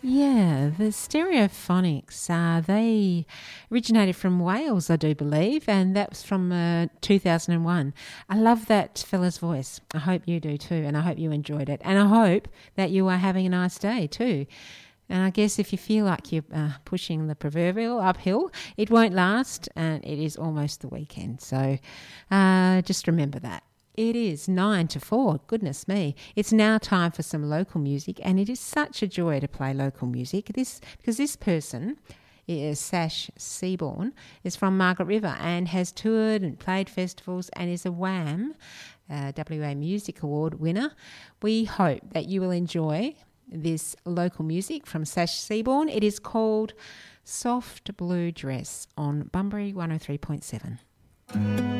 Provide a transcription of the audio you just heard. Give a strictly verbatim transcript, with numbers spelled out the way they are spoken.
Yeah, the Stereophonics, uh, they originated from Wales, I do believe, and that was from uh, two thousand one. I love that fella's voice. I hope you do too, and I hope you enjoyed it. And I hope that you are having a nice day too. And I guess if you feel like you're uh, pushing the proverbial uphill, it won't last, and it is almost the weekend. So uh, just remember that. It is nine to four, goodness me. It's now time for some local music, and it is such a joy to play local music. This because this person is Sash Seaborn, is from Margaret River and has toured and played festivals and is a WAM, uh, W A Music Award winner. We hope that you will enjoy this local music from Sash Seaborn. It is called Soft Blue Dress on Bunbury one oh three point seven.